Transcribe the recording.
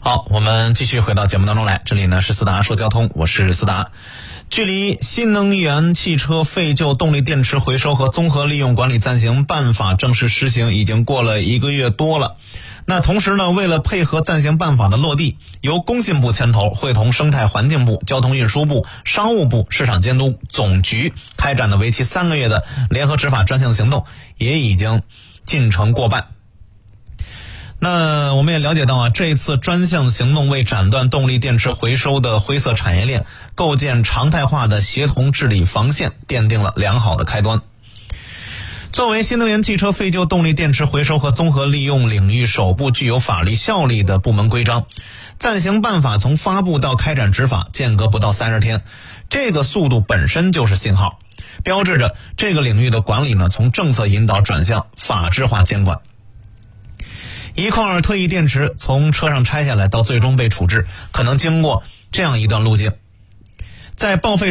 好，我们继续回到节目当中来，这里呢是思达说交通，我是思达。距离新能源汽车废旧动力电池回收和综合利用管理暂行办法正式施行已经过了1个月多了。那同时呢，为了配合暂行办法的落地，由工信部牵头，会同生态环境部、交通运输部、商务部、市场监督总局开展的为期3个月的联合执法专项行动，也已经进程过半。那我们也了解到啊，这一次专项行动为斩断动力电池回收的灰色产业链，构建常态化的协同治理防线，奠定了良好的开端。作为新能源汽车废旧动力电池回收和综合利用领域首部具有法律效力的部门规章，暂行办法从发布到开展执法间隔不到30天，这个速度本身就是信号，标志着这个领域的管理呢从政策引导转向法制化监管。一块特异电池从车上拆下来到最终被处置，可能经过这样一段路径。在报废